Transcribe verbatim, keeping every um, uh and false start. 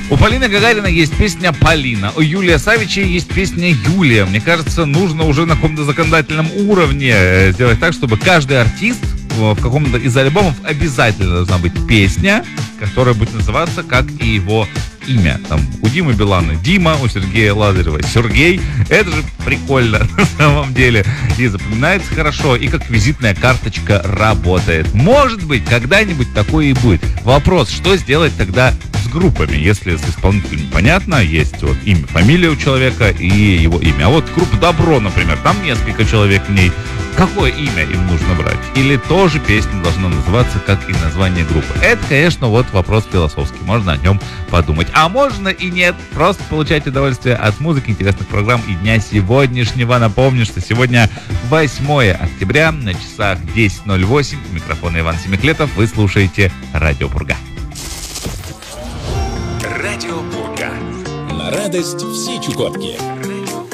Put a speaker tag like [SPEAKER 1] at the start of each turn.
[SPEAKER 1] У Полины Гагариной есть песня «Полина». У Юлии Савичей есть песня «Юлия». Мне кажется, нужно уже на каком-то законодательном уровне сделать так, чтобы каждый артист в каком-то из альбомов обязательно должна быть песня, которая будет называться как и его имя. Там у Димы Билана Дима, у Сергея Лазарева Сергей. Это же прикольно на самом деле. И запоминается хорошо, и как визитная карточка работает. Может быть, когда-нибудь такое и будет. Вопрос, что сделать тогда с группами, если с исполнителем понятно, есть вот имя, фамилия у человека и его имя. А вот группа Добро, например, там несколько человек в ней. Какое имя им нужно брать? Или тоже песня должна называться как и название группы? Это, конечно, вот вопрос философский. Можно о нем подумать. А можно и нет. Просто получать удовольствие от музыки, интересных программ и дня сегодняшнего. Напомню, что сегодня восьмое октября, на часах десять ноль восемь. У микрофона Иван Семиклетов. Вы слушаете Радио Пурга.
[SPEAKER 2] Радио Пурга. На радость всей Чукотки.